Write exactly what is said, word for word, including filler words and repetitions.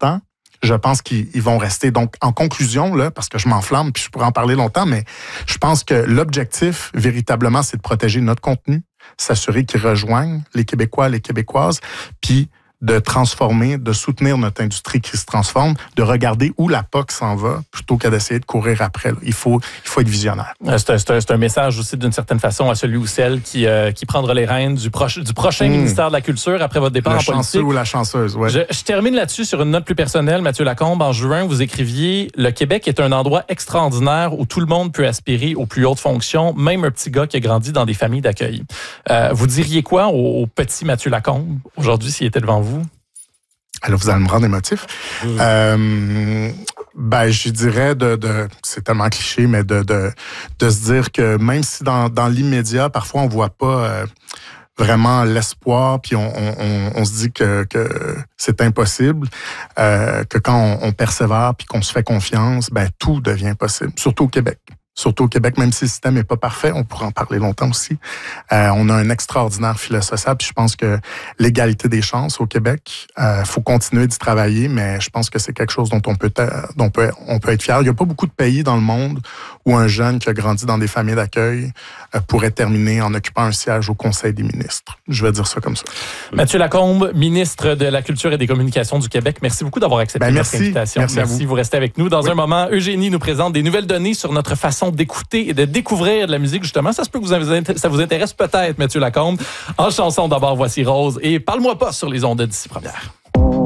temps, je pense qu'ils ils vont rester. Donc, en conclusion, là, parce que je m'enflamme, puis je pourrais en parler longtemps, mais je pense que l'objectif, véritablement, c'est de protéger notre contenu, s'assurer qu'ils rejoignent les Québécois, les Québécoises, puis de transformer, de soutenir notre industrie qui se transforme, de regarder où la P O C s'en va, plutôt qu'à d'essayer de courir après. Là. Il faut, il faut être visionnaire. C'est un, c'est un, c'est un message aussi, d'une certaine façon, à celui ou celle qui, euh, qui prendra les rênes du, proche, du prochain mmh. ministère de la Culture après votre départ le en politique. Le chanceux ou la chanceuse, oui. Je, je termine là-dessus sur une note plus personnelle. Mathieu Lacombe, en juin, vous écriviez « Le Québec est un endroit extraordinaire où tout le monde peut aspirer aux plus hautes fonctions, même un petit gars qui a grandi dans des familles d'accueil. Euh, » Vous diriez quoi au, au petit Mathieu Lacombe, aujourd'hui, s'il était devant vous? Alors, vous allez me rendre émotif. Mmh. Euh, ben, je dirais de, de, c'est tellement cliché, mais de, de, de se dire que même si dans, dans l'immédiat, parfois on voit pas euh, vraiment l'espoir, puis on, on, on se dit que, que c'est impossible, euh, que quand on, on persévère puis qu'on se fait confiance, ben tout devient possible, surtout au Québec. Surtout au Québec, même si le système n'est pas parfait, on pourra en parler longtemps aussi. Euh, on a un extraordinaire filet social, puis je pense que l'égalité des chances au Québec, il euh, faut continuer d'y travailler, mais je pense que c'est quelque chose dont on peut, dont on peut, on peut être fier. Il n'y a pas beaucoup de pays dans le monde où un jeune qui a grandi dans des familles d'accueil euh, pourrait terminer en occupant un siège au Conseil des ministres. Je vais dire ça comme ça. Mathieu Lacombe, ministre de la Culture et des Communications du Québec, merci beaucoup d'avoir accepté ben, notre merci. invitation. Merci, merci à vous. Vous restez avec nous. Dans oui. un moment, Eugénie nous présente des nouvelles données sur notre façon d'écouter et de découvrir de la musique, justement. Ça se peut que vous, ça vous intéresse peut-être, Mathieu Lacombe. En chanson, d'abord, voici Rose. Et parle-moi pas sur les ondes d'ici première.